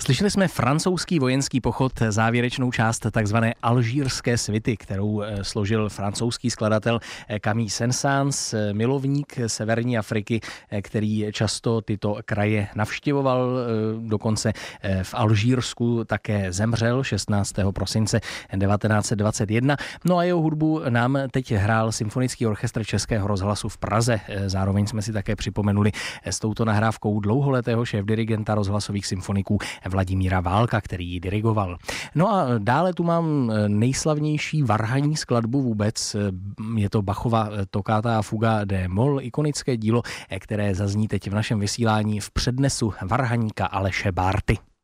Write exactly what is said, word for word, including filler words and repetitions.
Slyšeli jsme francouzský vojenský pochod, závěrečnou část takzvané alžírské svity, kterou složil francouzský skladatel Camille Saint-Saëns, milovník severní Afriky, který často tyto kraje navštěvoval, dokonce v Alžírsku také zemřel šestnáctého prosince devatenáct set dvacet jedna. No a jeho hudbu nám teď hrál Symfonický orchestr Českého rozhlasu v Praze. Zároveň jsme si také připomenuli s touto nahrávkou dlouholetého šéfdirigenta rozhlasových symfoniků Vladimíra Válka, který ji dirigoval. No a dále tu mám nejslavnější varhanní skladbu vůbec. Je to Bachova tokáta a fuga d moll, ikonické dílo, které zazní teď v našem vysílání v přednesu varhaníka Aleše Bárty.